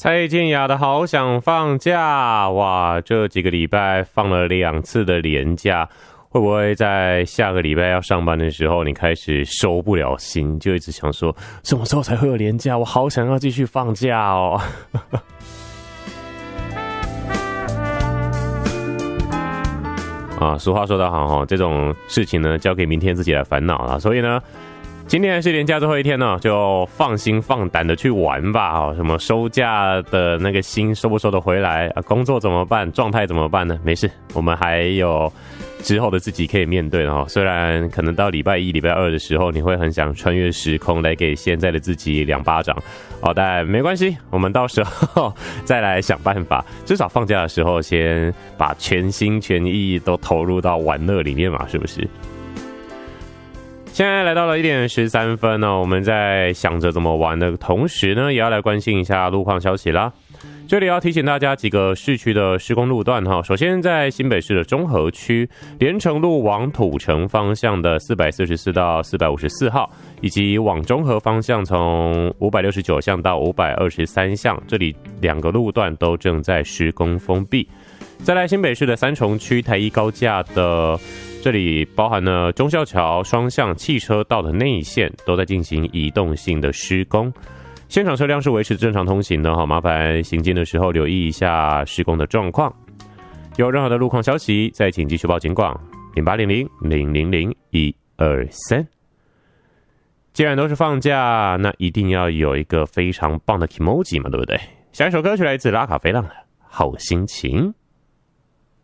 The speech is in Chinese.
蔡健雅的好想放假，哇，这几个礼拜放了2次的连假，会不会在下个礼拜要上班的时候，你开始收不了心，就一直想说什么时候才会有连假？我好想要继续放假哦。俗话说得好，这种事情呢，交给明天自己来烦恼啦。所以呢，今天还是连假最后一天呢，就放心放胆的去玩吧。什么收假的那个心收不收得回来啊？工作怎么办？状态怎么办呢？没事，我们还有之后的自己可以面对的。虽然可能到礼拜1、礼拜2的时候，你会很想穿越时空来给现在的自己2巴掌但没关系，我们到时候再来想办法。至少放假的时候，先把全心全意都投入到玩乐里面嘛，是不是？现在来到了1点13分呢，我们在想着怎么玩的同时呢，也要来关心一下路况消息啦。这里要提醒大家几个市区的施工路段哈。首先在新北市的中和区，连城路往土城方向的444到454号，以及往中和方向从569巷到523巷，这里2个路段都正在施工封闭。再来新北市的三重区台一高架的这里包含了忠孝桥双向汽车道的内线都在进行移动性的施工，现场车辆是维持正常通行的，麻烦行进的时候留意一下施工的状况。有任何的路况消息，再请继续报警广0800-000-123。既然都是放假，那一定要有一个非常棒的 kimoji 嘛，对不对？下一首歌曲来自拉卡菲浪的《好心情》。